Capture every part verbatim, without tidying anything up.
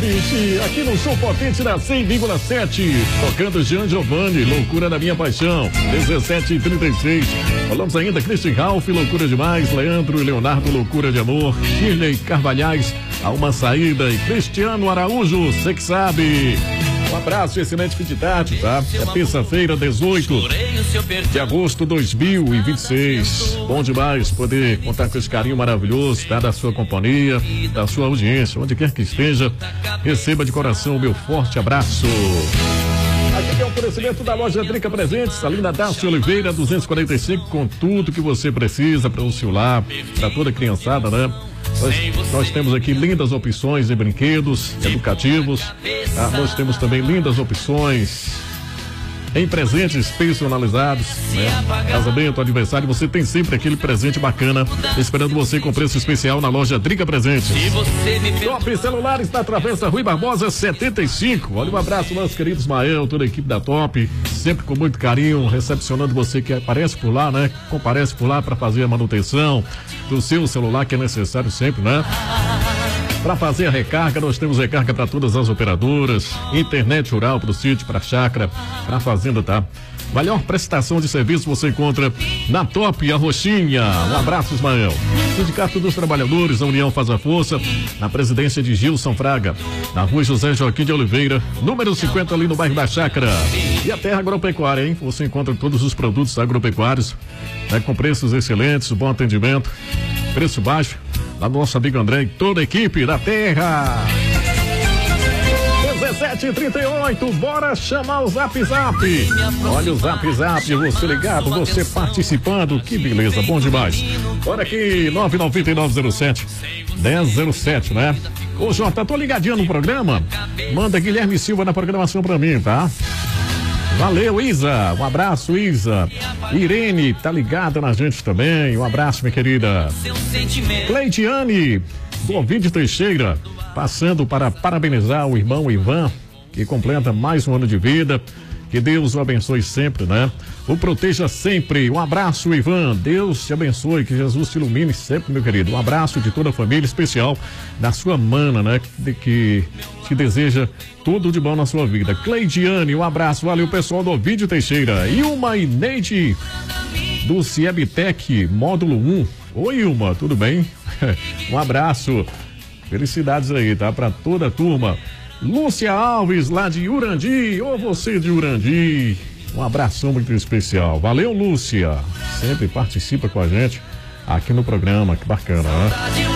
ouvinte, aqui no Show Potente da cem vírgula sete, tocando Jean Giovanni, Loucura da Minha Paixão, dezessete e trinta e seis. Falamos ainda Christian Ralph, Loucura Demais, Leandro e Leonardo, Loucura de Amor, Shirley Carvalhais, Há Uma Saída e Cristiano Araújo, Cê Que Sabe. Um abraço, excelente fim de tarde, tá? É terça-feira, dezoito de agosto de dois mil e vinte e seis. Bom demais poder contar com esse carinho maravilhoso, tá? Da sua companhia, da sua audiência, onde quer que esteja. Receba de coração o meu forte abraço. Aqui tem o oferecimento da loja Drica Presentes, ali na Dácio Oliveira, duzentos e quarenta e cinco, com tudo que você precisa para o seu lar, para toda criançada, né? Nós, nós temos aqui lindas opções de brinquedos educativos. Ah, nós temos também lindas opções em presentes personalizados, né? Casamento, aniversário, você tem sempre aquele presente bacana esperando você com preço especial na loja Drica Presentes. Top Celulares na Travessa Rui Barbosa setenta e cinco. Olha, um abraço, nosso querido Ismael, toda a equipe da Top, sempre com muito carinho, recepcionando você que aparece por lá, né? Comparece por lá para fazer a manutenção do seu celular, que é necessário sempre, né? Para fazer a recarga, nós temos recarga para todas as operadoras, internet rural para o sítio, para a chácara, para a fazenda, tá? Melhor prestação de serviço você encontra na Top, a Roxinha. Um abraço, Ismael. Sindicato dos Trabalhadores, a União Faz a Força, na presidência de Gilson Fraga, na rua José Joaquim de Oliveira, número cinquenta, ali no bairro da Chácara. E a Terra Agropecuária, hein? Você encontra todos os produtos agropecuários, né? Com preços excelentes, bom atendimento, preço baixo. Da nosso amigo André e toda a equipe da Terra. dezessete e trinta e oito, bora chamar o Zap Zap. Olha o Zap Zap, você ligado, você participando, que beleza, bom demais. Olha aqui, nove nove nove zero sete um zero zero sete, né? Ô Jota, tô ligadinho no programa, manda Guilherme Silva na programação pra mim, tá? Valeu, Isa. Um abraço, Isa. Irene, tá ligada na gente também. Um abraço, minha querida. Cleidiane, do ouvinte Teixeira, passando para parabenizar o irmão Ivan, que completa mais um ano de vida. Que Deus o abençoe sempre, né? O proteja sempre. Um abraço, Ivan. Deus te abençoe, que Jesus te ilumine sempre, meu querido. Um abraço de toda a família, especial da sua mana, né? Que, que te deseja tudo de bom na sua vida. Cleidiane, um abraço. Valeu, pessoal do Ovídio Teixeira. Ilma e Neide, do Ciebtec, módulo um. Oi, Ilma, tudo bem? Um abraço. Felicidades aí, tá? Pra toda a turma. Lúcia Alves, lá de Urandi, ou você de Urandi, um abração muito especial. Valeu, Lúcia, sempre participa com a gente aqui no programa, que bacana, né?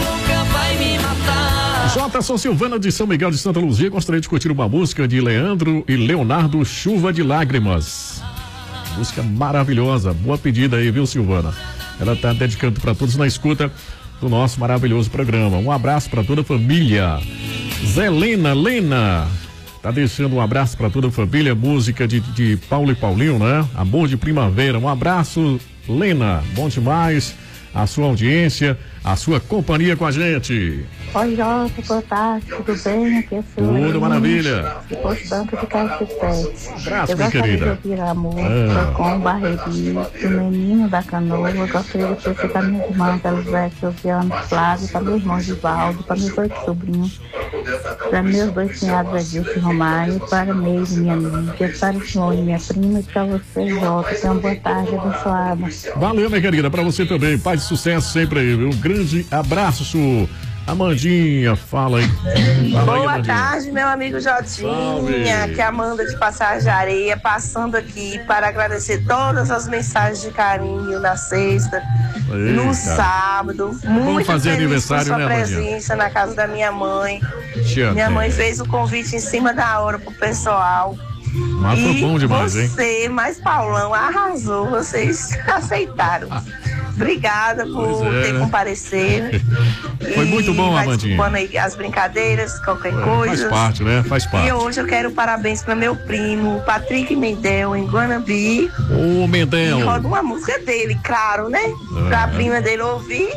J. São Silvana de São Miguel de Santa Luzia, gostaria de curtir uma música de Leandro e Leonardo, Chuva de Lágrimas. Música maravilhosa, boa pedida aí, viu, Silvana? Ela tá dedicando para todos na escuta do nosso maravilhoso programa. Um abraço para toda a família. Zé Lena, Lena, tá deixando um abraço para toda a família, música de, de Paulo e Paulinho, né? Amor de Primavera, um abraço, Lena, bom demais, a sua audiência, a sua companhia com a gente. Oi, Jota, boa tarde, tudo bem? Aqui é Tudo Lena, maravilha. De Posto Banco de Caetité. Abraço, minha querida. Eu gostaria de ouvir a música ah. com o Barreirinho, do Menino da Canoa. Eu gostaria de oferecer para minha irmã, Elisete, Josiane, Flávio, para meu irmão Givaldo, para meus dois sobrinhos, para meus dois cunhados, Adilson e Romário, para Meire, minha amiga, para o senhor e minha prima, e para você, Jota. Tenha uma boa tarde abençoada. Valeu, minha querida, para você também. Paz e sucesso sempre aí, viu? Um grande abraço. Amandinha, fala aí. Fala Boa aí, Amandinha. tarde, meu amigo Jotinha, que é Amanda de Passagem de Areia, passando aqui para agradecer todas as mensagens de carinho na sexta, Eita. no sábado. Muito fazer feliz aniversário, com sua né, Amandinha? presença na casa da minha mãe. Tia, minha tem. mãe fez o convite em cima da hora pro pessoal. Mas foi e bom demais, hein? você, mais Paulão, arrasou, vocês aceitaram. Obrigada por é. ter comparecido. Foi muito bom, vai Amandinha. desculpando aí as brincadeiras, qualquer É, coisa. faz parte, né? Faz parte. E hoje eu quero parabéns para meu primo, Patrick Mendel, em Guanabi. Ô, Mendel. E roda uma música dele, claro, né? É. Pra prima dele ouvir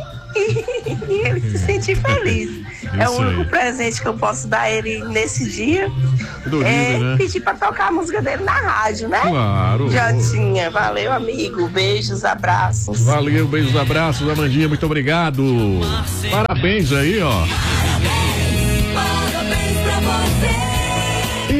e ele se sentir feliz. É o único aí. presente que eu posso dar a ele nesse dia. Tudo é lindo, né? pedir pra tocar a música dele na rádio, né? Claro. Jotinha, valeu, amigo. Beijos, abraços. Valeu, beijos, abraços, Amandinha, muito obrigado. Parabéns aí, ó. Parabéns pra você.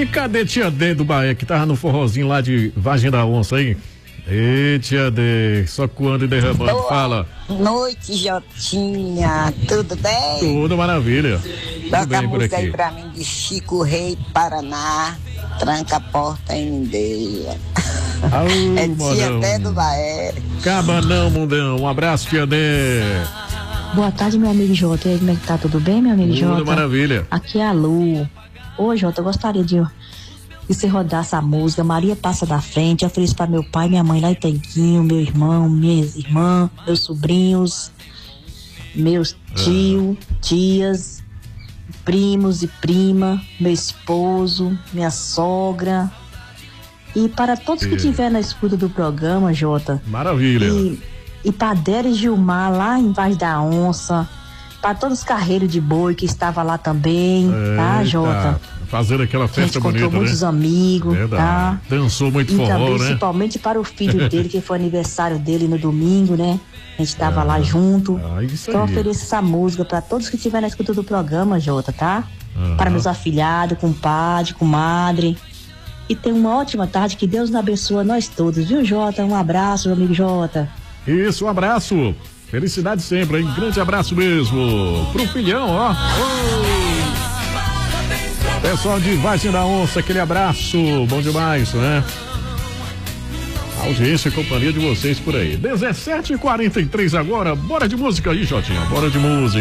E cadê tia D do Bahia, que tava no forrozinho lá de Vargem da Onça aí? Ei, tia D, só quando e derramando, Boa fala. Noite, Jotinha, tudo bem? Tudo maravilha. Toca Tudo a bem por música aqui. aí pra mim de Chico Rei, Paraná, tranca a porta e me deixa. Au, É tia modão. D do Bahia. Acaba não, mundão. Um abraço, tia D. Boa tarde, meu amigo Jota. E aí, como é que tá? Tudo bem, meu amigo Jota? Tudo maravilha. Aqui é a Lu. Ô, Jota, eu gostaria de, de você rodar essa música. Maria Passa da Frente. Eu ofereço pra meu pai, minha mãe lá em Tanquinho, meu irmão, minhas irmãs, meus sobrinhos, meus tios, tias, primos e prima, meu esposo, minha sogra. E para todos que Sim. estiver na escuta do programa, Jota. Maravilha. E, e para Dera e Gilmar, lá embaixo da Onça. Para todos os carreiros de boi que estavam lá também, tá, Eita, Jota? fazendo aquela A gente festa encontrou bonita, muitos né? amigos, Verdade. tá? Dançou muito E forró, também, né? principalmente para o filho dele, que foi aniversário dele no domingo, né? A gente tava Ah, lá junto. ah, isso Então, aí. ofereço essa música para todos que estiverem na escuta do programa, Jota, tá? Aham. Para meus afilhados, compadre, comadre. E tenha uma ótima tarde, que Deus nos abençoe nós todos, viu, Jota? Um abraço, meu amigo Jota. Isso, um abraço. Felicidade sempre, hein? Grande abraço mesmo. Pro filhão, ó. Oi. Pessoal de Vargem da Onça, aquele abraço. Bom demais, né? A audiência e companhia de vocês por aí. dezessete e quarenta e três agora. Bora de música aí, Jotinha. Bora de música.